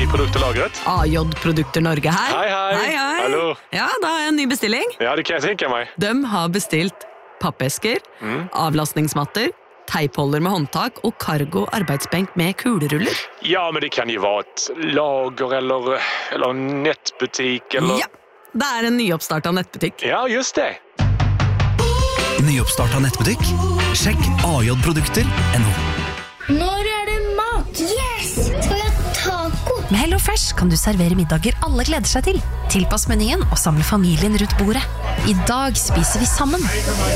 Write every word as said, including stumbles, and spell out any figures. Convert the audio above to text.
I produkterlagret. A J Produkter Norge her. Hei, hei. Hei, hei. Hallo. Ja, da har jeg en ny bestilling. Ja, det kan jeg tenke meg. De har bestilt pappesker, Mm. avlastningsmatter, teipholder med håndtak og cargo arbeidsbenk med kuleruller. Ja, men det kan jo være et lager eller, eller en nettbutikk eller... Ja, det er en nyoppstartet nettbutikk. Ja, just det. Nyoppstartet nettbutikk? Sjekk a j produkter punktum no. Når er det mat? Yes! Skal vi ha taco? Med HelloFresh kan du servere middager alle gleder seg til. Tilpass menyen og samle familien rundt bordet. I dag spiser vi sammen.